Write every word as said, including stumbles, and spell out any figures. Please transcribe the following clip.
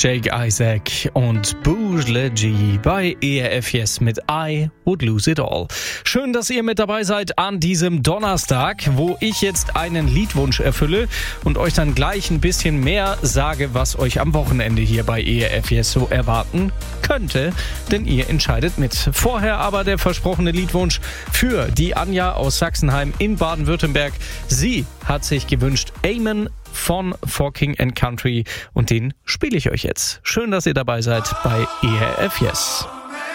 Jake Isaac und Bougele G bei E R F Yes mit I Would Lose It All. Schön, dass ihr mit dabei seid an diesem Donnerstag, wo ich jetzt einen Liedwunsch erfülle und euch dann gleich ein bisschen mehr sage, was euch am Wochenende hier bei E R F Yes so erwarten könnte, denn ihr entscheidet mit. Vorher aber der versprochene Liedwunsch für die Anja aus Sachsenheim in Baden-Württemberg. Sie hat sich gewünscht Amen von For King and Country und den spiele ich euch jetzt. Schön, dass ihr dabei seid bei E R F Yes.